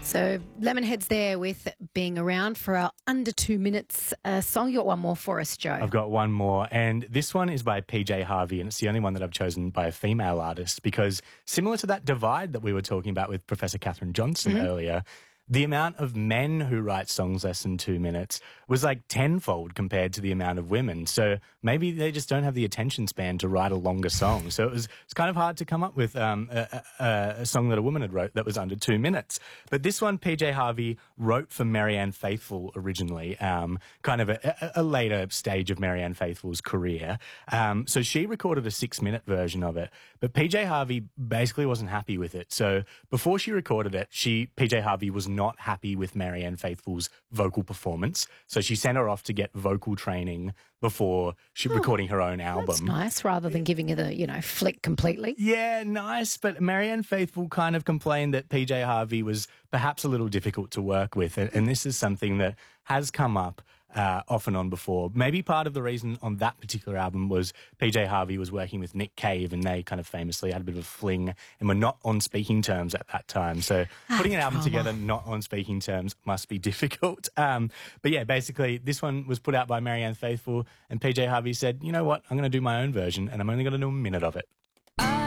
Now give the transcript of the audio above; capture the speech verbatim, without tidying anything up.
So Lemonheads there with Being Around for our under two minutes uh, song. You got one more for us, Joe. I've got one more, and this one is by P J Harvey, and it's the only one that I've chosen by a female artist because similar to that divide that we were talking about with Professor Catherine Johnson Mm-hmm. earlier, the amount of men who write songs less than two minutes was like tenfold compared to the amount of women. So maybe they just don't have the attention span to write a longer song. So it was it's kind of hard to come up with um, a, a, a song that a woman had wrote that was under two minutes. But this one, P J Harvey wrote for Marianne Faithfull originally, um, kind of a, a, a later stage of Marianne Faithfull's career. Um, so she recorded a six-minute version of it, but P J Harvey basically wasn't happy with it. So before she recorded it, she P J Harvey was not happy with Marianne Faithfull's vocal performance. So she sent her off to get vocal training before she Oh, recording her own album. That's nice, rather than giving it a, you know, flick completely. Yeah, nice. But Marianne Faithfull kind of complained that P J Harvey was perhaps a little difficult to work with. And, and this is something that has come up uh, off and on before. Maybe part of the reason on that particular album was P J Harvey was working with Nick Cave, and they kind of famously had a bit of a fling and were not on speaking terms at that time. So putting an album drama. together not on speaking terms must be difficult. Um, but yeah, basically this one was put out by Marianne Faithfull, and P J Harvey said, you know what, I'm going to do my own version, and I'm only going to do a minute of it.